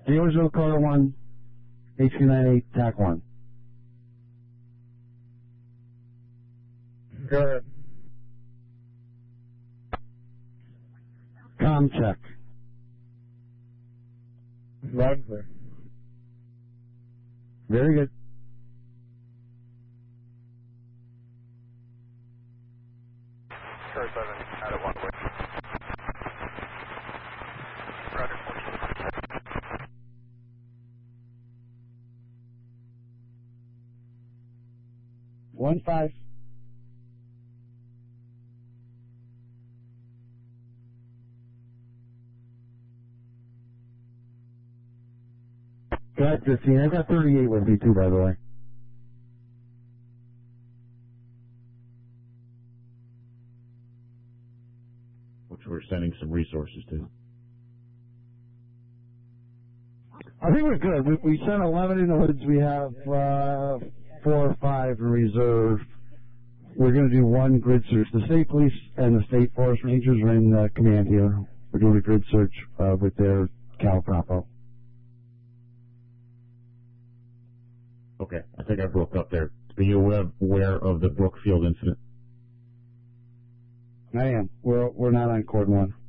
Zero Carter 1, HQ98, TAC 1. Go ahead. Com check. Loud and clear. Very good. Star 7, out at 1 way. Roger, 1-5. Got 15. I got 38 with me too, by the way. Which we're sending some resources to. I think we're good. We sent 11 in the woods. We have 4 or 5 in reserve. We're going to do one grid search. The state police and the state forest rangers are in command here. We're doing a grid search with their Cal Propo. Okay, I think I broke up there. Are you aware of the Brookfield incident? I am. We're not on Cord 1.